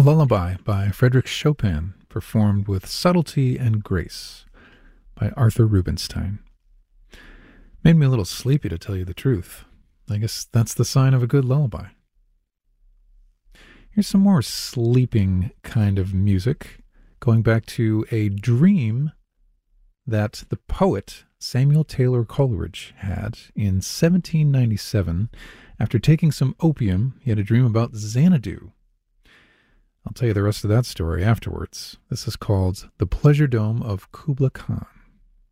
Lullaby by Frédéric Chopin, performed with subtlety and grace by Arthur Rubinstein. Made me a little sleepy, to tell you the truth. I guess that's the sign of a good lullaby. Here's some more sleeping kind of music, going back to a dream that the poet Samuel Taylor Coleridge had in 1797. After taking some opium, he had a dream about Xanadu. I'll tell you the rest of that story afterwards. This is called The Pleasure Dome of Kubla Khan.